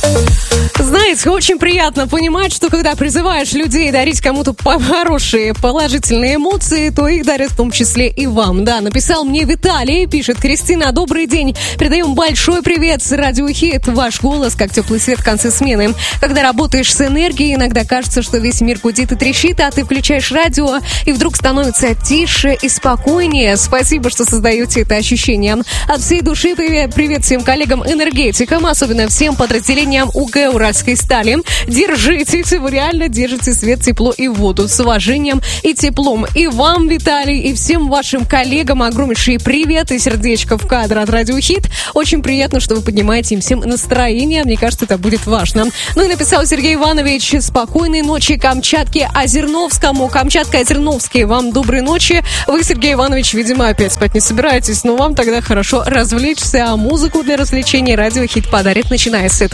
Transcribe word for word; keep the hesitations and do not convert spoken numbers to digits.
Знаете, очень приятно понимать, что когда призываешь людей дарить кому-то хорошие, положительные эмоции, то их дарят в том числе и вам. Да, написал мне Виталий, пишет: Кристина, добрый день. Передаем большой привет с Радио Хит. Ваш голос, как теплый свет в конце смены. Когда работаешь с энергией, иногда кажется, что весь мир гудит и трещит, а ты включаешь радио, и вдруг становится тише и спокойнее. Спасибо, что создаете это ощущение. От всей души привет, привет всем коллегам-энергетикам, особенно всем подразделениям УГ Уральской стали. Держитесь, вы реально держите свет, тепло и воду с уважением и теплом. И вам, Виталий, и всем вашим коллегам огромнейший привет и сердечко в кадр от Радио Хит. Очень приятно, что вы поднимаете им всем настроение. Мне кажется, это будет важно. Ну и написал Сергей Иванович: спокойной ночи Камчатке Озерновскому. Камчатка Озерновский, вам доброй ночи. Вы, Сергей Иванович, видимо, опять спать не собираетесь, но вам тогда хорошо развлечься. А музыку для развлечений Радио Хит подарит, начиная с этого